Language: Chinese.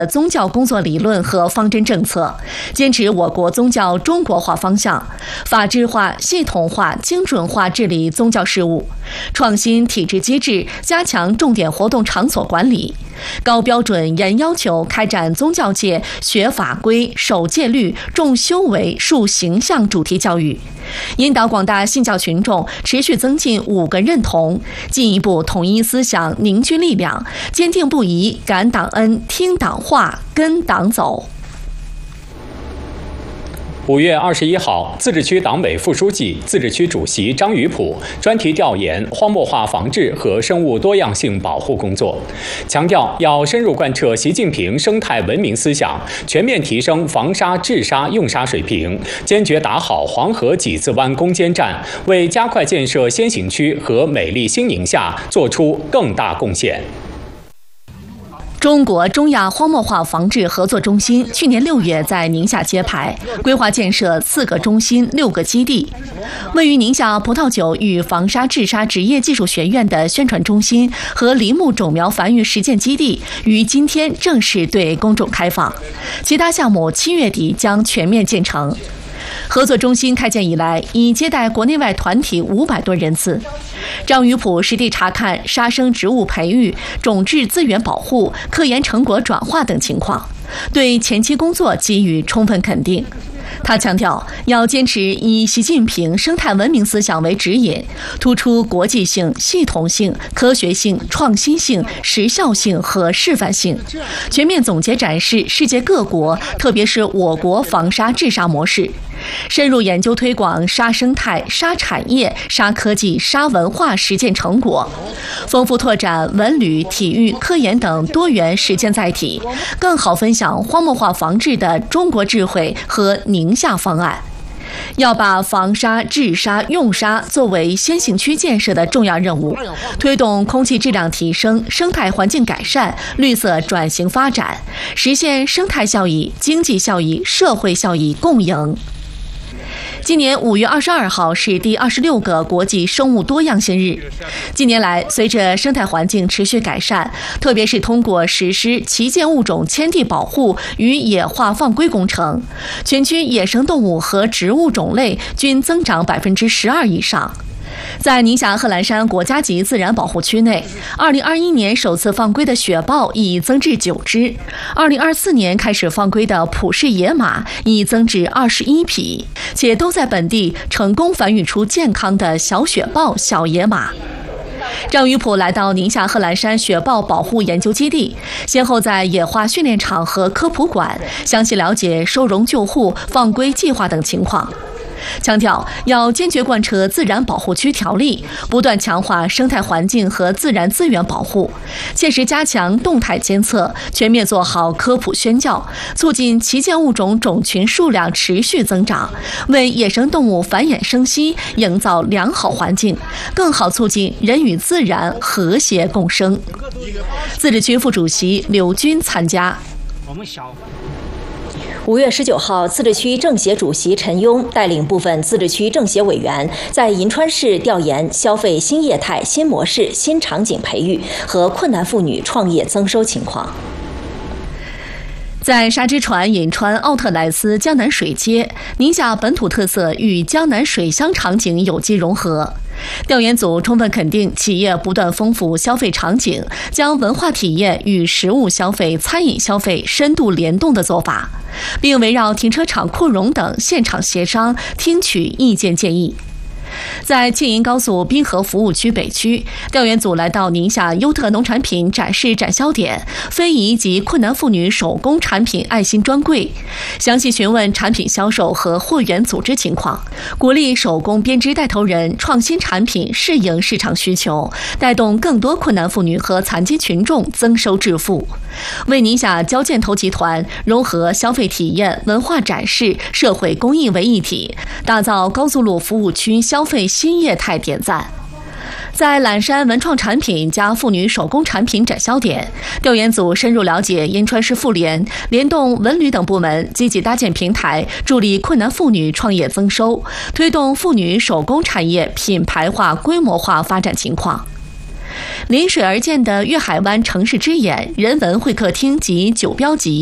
宗教工作理论和方针政策，坚持我国宗教中国化方向，法治化、系统化、精准化治理宗教事务，创新体制机制，加强重点活动场所管理，高标准严要求开展宗教界学法规、守戒律、重修为、树形象主题教育，引导广大信教群众持续增进五个认同，进一步统一思想、凝聚力量，坚定不移感党恩、听党话、跟党走。 5月21号，自治区党委副书记、自治区主席张宇普专题调研荒漠化防治和生物多样性保护工作，强调要深入贯彻习近平生态文明思想，全面提升防沙治沙用沙水平，坚决打好黄河几字湾攻坚战，为加快建设先行区和美丽新宁夏做出更大贡献。 中国中亚荒漠化防治合作中心去年6月在宁夏揭牌，规划建设4个中心、6个基地。位于宁夏葡萄酒与防沙治沙职业技术学院的宣传中心和林木种苗繁育实践基地于今天正式对公众开放，其他项目7月底将全面建成。合作中心开建以来，已接待国内外团体500多人次。张宇普实地查看沙生植物培育、种质资源保护、科研成果转化等情况，对前期工作给予充分肯定。他强调，要坚持以习近平生态文明思想为指引，突出国际性、系统性、科学性、创新性、时效性和示范性，全面总结展示世界各国，特别是我国防沙治沙模式，深入研究推广沙生态、沙产业、沙科技、沙文化实践成果，丰富拓展文旅、体育、科研等多元实践载体，更好分享荒漠化防治的中国智慧和宁夏方案。要把防沙治沙用沙作为先行区建设的重要任务，推动空气质量提升、生态环境改善、绿色转型发展，实现生态效益、经济效益、社会效益共赢。今年5月22号是第26个国际生物多样性日。近年来，随着生态环境持续改善，特别是通过实施旗舰物种迁地保护与野化放归工程，全区野生动物和植物种类均增长12%以上。在宁夏贺兰山国家级自然保护区内，2021年首次放归的雪豹已增至9只，2024年开始放归的普氏野马已增至21匹，且都在本地成功繁育出健康的小雪豹、小野马。张宇普来到宁夏贺兰山雪豹保护研究基地，先后在野化训练场和科普馆详细了解收容救护、放归计划等情况。强调要坚决贯彻自然保护区条例，不断强化生态环境和自然资源保护，切实加强动态监测，全面做好科普宣教，促进旗舰物种种群数量持续增长，为野生动物繁衍生息营造良好环境，更好促进人与自然和谐共生。自治区副主席刘军参加。 5月19号，自治区政协主席陈庸带领部分自治区政协委员在银川市调研消费新业态、新模式、新场景培育和困难妇女创业增收情况。 在沙之船引川奥特莱斯江南水街，宁夏本土特色与江南水乡场景有机融合。调研组充分肯定企业不断丰富消费场景，将文化体验与食物消费、餐饮消费深度联动的做法，并围绕停车场扩容等现场协商，听取意见建议。在庆银高速滨河服务区北区，调研组来到宁夏优特农产品展示展销点、非遗及困难妇女手工产品爱心专柜，详细询问产品销售和货源组织情况，鼓励手工编织带头人创新产品适应市场需求，带动更多困难妇女和残疾群众增收致富，为宁夏交建投集团融合消费体验、文化展示、社会公益为一体，打造高速路服务区消费新业态点赞。在揽山文创产品加妇女手工产品展销点，调研组深入了解银川市妇联联动文旅等部门，积极搭建平台，助力困难妇女创业增收，推动妇女手工产业品牌化、规模化发展情况。 临水而建的粤海湾城市之眼人文会客厅及酒标集